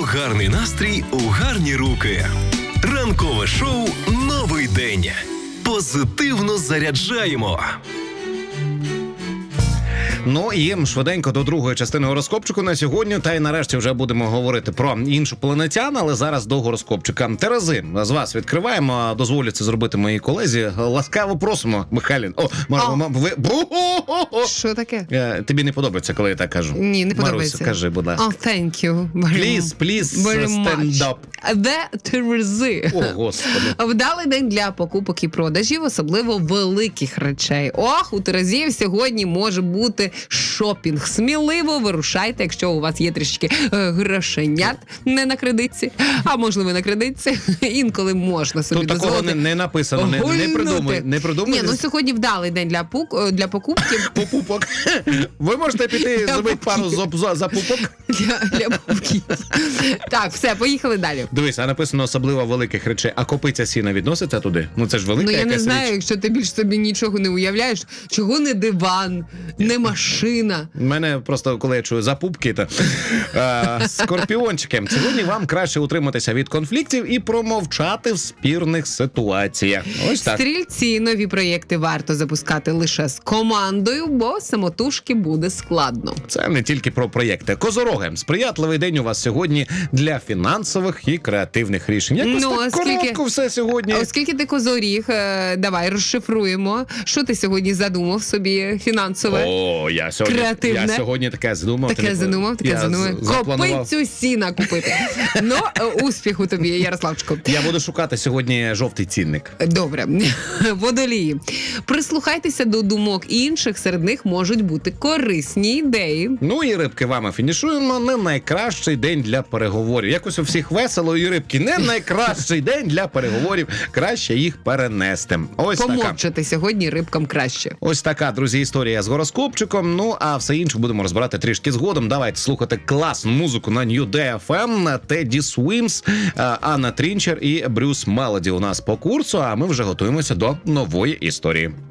гарний настрій у гарні руки. Ранкове шоу «Новий день». Позитивно заряджаємо. Ну і швиденько до другої частини гороскопчику на сьогодні. Та й нарешті вже будемо говорити про іншопланетян, але зараз до гороскопчика. Терези, з вас відкриваємо. Дозволю це зробити моїй колезі. Ласкаво просимо, Михайлін. Ви... Що таке? Тобі не подобається, коли я так кажу? Ні, не подобається. Марусь, кажи, будь ласка. Thank you. Please, stand up. Терези. О, Господи. Вдалий день для покупок і продажів, особливо великих речей. У Терезів сьогодні може бути шопінг. Сміливо вирушайте, якщо у вас є трішки грошенят не на кредитці, а можливо на кредитці. Інколи можна собі дозволити. Тут такого не написано, не придумуй. Ні, сьогодні вдалий день для покупки. Попупок. Ви можете піти зробити пару запупок. Для пупків. Так, все, поїхали далі. Дивись, а написано особливо великих речей. А копиця сіна відноситься туди? Ну це ж велика якась річ. Я не знаю, якщо ти більш собі нічого не уявляєш, чого не диван, не машина. У мене просто, коли я чую запупки, то скорпіончики. Сьогодні вам краще утриматися від конфліктів і промовчати в спірних ситуаціях. Ось так. Стрільці, нові проєкти варто запускати лише з командою, бо самотужки буде складно. Це не тільки про проєкти. Козороги, сприятливий день у вас сьогодні для фінансових і креативних рішень. Якось так коротко все сьогодні. Оскільки ти козоріг, давай розшифруємо. Що ти сьогодні задумав собі фінансове? О, я сьогодні таке задумав. Таке задумав. Копицю сіна купити. Ну, успіху тобі, Ярославчику. Я буду шукати сьогодні жовтий цінник. Добре. Водолії. Прислухайтеся до думок інших, серед них можуть бути корисні ідеї. Ну і рибки, вами фінішуємо. Не найкращий день для переговорів. Якось у всіх весело, і рибки. Не найкращий день для переговорів. Краще їх перенести. Ось помовчати така. Сьогодні рибкам краще. Ось така, друзі, історія з гороскопчиком. Ну, а все інше будемо розбирати трішки згодом. Давайте слухати класну музику на New Day FM. Тедді Свімс, Анна Трінчер і Брюс Мелоді у нас по курсу, а ми вже готуємося до нової історії.